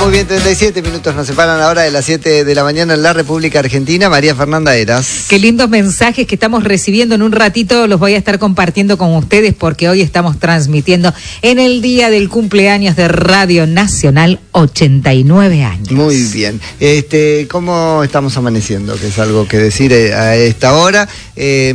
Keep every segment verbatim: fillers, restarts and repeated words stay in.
Muy bien, treinta y siete minutos nos separan ahora de las siete de la mañana en la República Argentina. María Fernanda Heras. Qué lindos mensajes que estamos recibiendo. En un ratito los voy a estar compartiendo con ustedes porque hoy estamos transmitiendo en el día del cumpleaños de Radio Nacional, ochenta y nueve años. Muy bien. Este, ¿cómo estamos amaneciendo? Que es algo que decir a esta hora. Eh,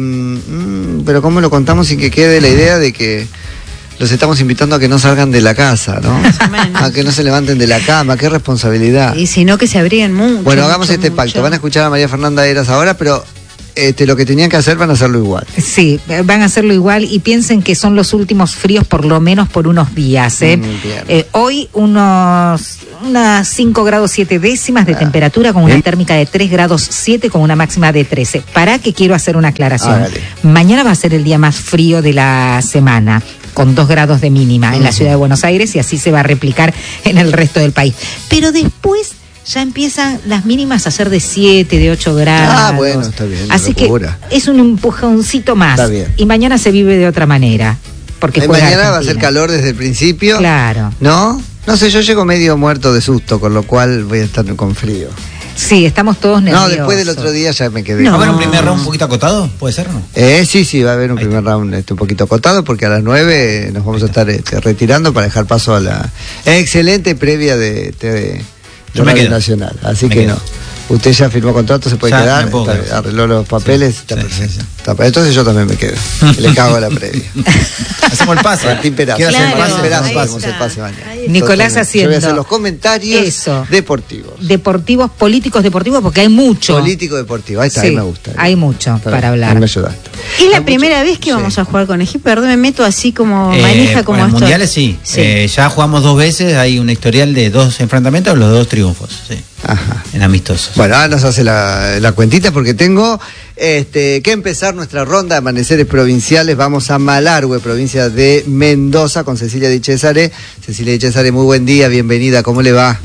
pero ¿cómo lo contamos sin que quede la idea de que los estamos invitando a que no salgan de la casa, ¿no? A que no se levanten de la cama, qué responsabilidad. Y si no, que se abriguen mucho. Bueno, hagamos mucho, este mucho. pacto. Van a escuchar a María Fernanda Heras ahora, pero este, lo que tenían que hacer van a hacerlo igual. Sí, van a hacerlo igual y piensen que son los últimos fríos por lo menos por unos días. ¿eh? Mm, eh, hoy unos unas cinco grados siete décimas de ah. temperatura con una ¿Eh? térmica de tres grados siete con una máxima de trece. ¿Para qué quiero hacer una aclaración? Hágale. Mañana va a ser el día más frío de la semana, con dos grados de mínima uh-huh. en la ciudad de Buenos Aires, y así se va a replicar en el resto del país. Pero después ya empiezan las mínimas a ser de siete, de ocho grados. Ah, bueno, está bien. Así que es un empujoncito más. Está bien. Y mañana se vive de otra manera. Porque eh, juega mañana Argentina. va a ser calor desde el principio. Claro. ¿No? No sé, yo llego medio muerto de susto, con lo cual voy a estar con frío. Sí, estamos todos nerviosos. No, después del otro día ya me quedé. No. ¿Va a haber un primer round un poquito acotado? ¿Puede ser o no? Eh, sí, sí, va a haber un Ahí primer está. round este, un poquito acotado, porque a las nueve nos vamos a estar este, retirando para dejar paso a la excelente previa de, de, de Radio Nacional. Así me que quedo. no. Usted ya firmó contrato, se puede ya quedar, está, está, arregló los papeles, sí, está sí, perfecto. sí, sí. Está, entonces yo también me quedo. Le cago a la previa. Hacemos el pase. Martín Perazo. Quiero hacer el Martín pase. Perazo, Ahí hacemos está. el pase mañana. Nicolás Totalmente. haciendo. Yo voy a hacer los comentarios Eso. deportivos. Deportivos, políticos deportivos, porque hay mucho. Político deportivo, ahí está, sí, ahí me gusta. Ahí. Hay mucho Está para bien, hablar. Me ayudaste. Es la Hay primera mucho. vez que Sí. vamos a jugar con Egipto. Perdón, me meto así como Eh, manija como en esto. mundiales sí, Sí. Eh, ya jugamos dos veces, hay un historial de dos enfrentamientos, los dos triunfos, sí, Ajá. en amistosos. Bueno, ahora nos hace la, la cuentita porque tengo este, que empezar nuestra ronda de amaneceres provinciales. Vamos a Malargüe, provincia de Mendoza, con Cecilia Di Cesare. Cecilia Di Cesare, muy buen día, bienvenida, ¿cómo le va?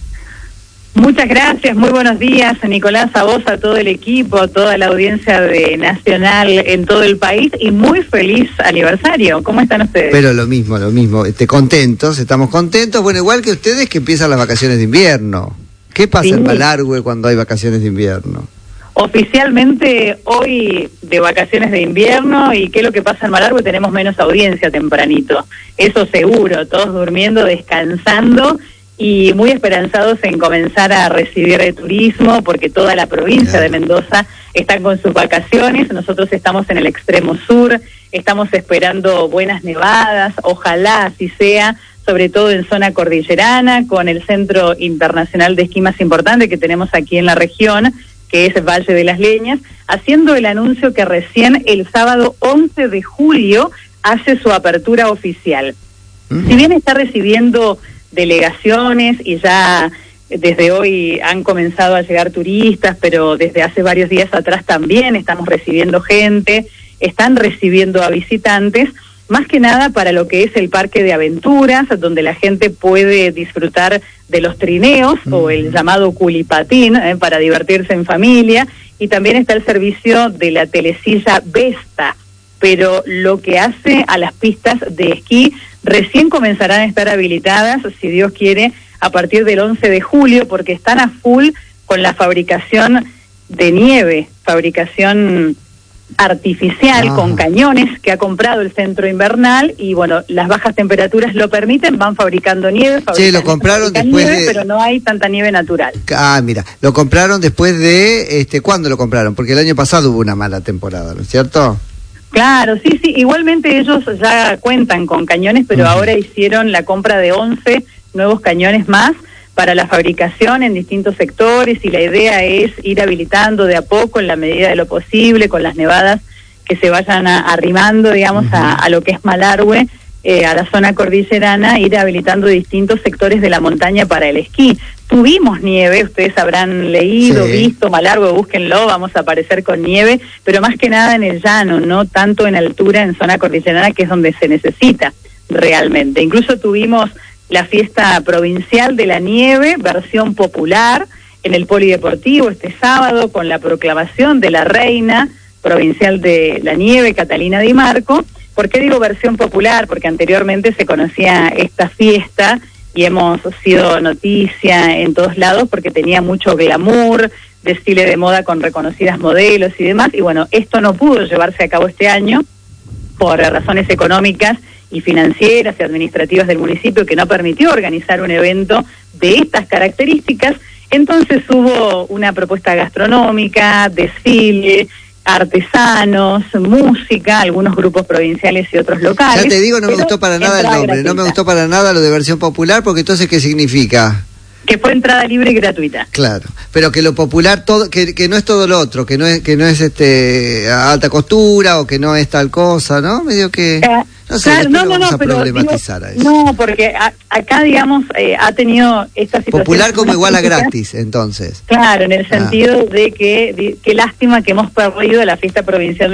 Muchas gracias, muy buenos días, Nicolás, a vos, a todo el equipo, a toda la audiencia de Nacional en todo el país, y muy feliz aniversario. ¿Cómo están ustedes? Pero lo mismo, lo mismo, este, contentos, estamos contentos, bueno, igual que ustedes que empiezan las vacaciones de invierno. ¿Qué pasa Sí. en Malargüe cuando hay vacaciones de invierno? Oficialmente hoy de vacaciones de invierno, y ¿qué es lo que pasa en Malargüe? Tenemos menos audiencia tempranito, eso seguro, todos durmiendo, descansando y muy esperanzados en comenzar a recibir el turismo, porque toda la provincia Claro. de Mendoza está con sus vacaciones. Nosotros estamos en el extremo sur, estamos esperando buenas nevadas, ojalá así sea, sobre todo en zona cordillerana, con el Centro Internacional de Esquí más importante que tenemos aquí en la región, que es Valle de las Leñas, haciendo el anuncio que recién el sábado once de julio hace su apertura oficial. ¿Mm? Si bien está recibiendo delegaciones y ya desde hoy han comenzado a llegar turistas, pero desde hace varios días atrás también estamos recibiendo gente, están recibiendo a visitantes, más que nada para lo que es el parque de aventuras, donde la gente puede disfrutar de los trineos mm. o el llamado culipatín, eh, para divertirse en familia, y también está el servicio de la telesilla Vesta, pero lo que hace a las pistas de esquí recién comenzarán a estar habilitadas, si Dios quiere, a partir del once de julio, porque están a full con la fabricación de nieve, fabricación artificial, Ajá. con cañones que ha comprado el centro invernal, y bueno, las bajas temperaturas lo permiten, van fabricando nieve, fabrican, Sí, lo compraron fabrican después nieve, de- pero no hay tanta nieve natural. Ah, mira, lo compraron después de, este, ¿cuándo lo compraron? Porque el año pasado hubo una mala temporada, ¿no es cierto? Claro, sí, sí, igualmente ellos ya cuentan con cañones, pero Uh-huh. ahora hicieron la compra de once nuevos cañones más para la fabricación en distintos sectores, y la idea es ir habilitando de a poco, en la medida de lo posible, con las nevadas que se vayan a, arrimando, digamos, uh-huh. a, a lo que es Malargüe, eh, a la zona cordillerana, ir habilitando distintos sectores de la montaña para el esquí. Tuvimos nieve, ustedes habrán leído, Sí. visto, Malargüe, búsquenlo, vamos a aparecer con nieve, pero más que nada en el llano, no tanto en altura, en zona cordillerana, que es donde se necesita realmente. Incluso tuvimos la fiesta provincial de la nieve, versión popular, en el Polideportivo este sábado, con la proclamación de la reina provincial de la nieve, Catalina Di Marco. ¿Por qué digo versión popular? Porque anteriormente se conocía esta fiesta y hemos sido noticia en todos lados porque tenía mucho glamour, desfile de moda con reconocidas modelos y demás, y bueno, esto no pudo llevarse a cabo este año por razones económicas y financieras y administrativas del municipio, que no permitió organizar un evento de estas características. Entonces hubo una propuesta gastronómica, desfile, artesanos, música, algunos grupos provinciales y otros locales. Ya te digo, no me gustó para nada el nombre, gratuita. No me gustó para nada lo de versión popular, porque entonces, ¿qué significa? Que fue entrada libre y gratuita. Claro, pero que lo popular todo, que, que no es todo lo otro, que no es que no es este alta costura o que no es tal cosa, ¿no? Medio que eh, no sé, claro, no, lo no, vamos no, a pero problematizar digo, a eso. No, porque a, acá digamos eh, ha tenido esta situación popular como igual a gratis, entonces. Claro, en el sentido ah. de que de, qué lástima que hemos perdido la fiesta provincial